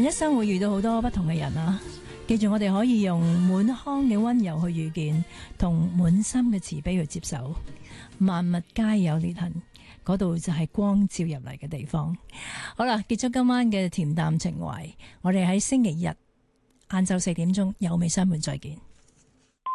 一生會遇到好多不同嘅人啊，記住我哋可以用滿腔嘅溫柔去遇見，同滿心嘅慈悲去接受。萬物皆有裂痕，嗰度就係光照入嚟嘅地方。好啦，結束今晚嘅恬淡情懷，我哋喺星期日晏晝4點鐘有美相伴再見。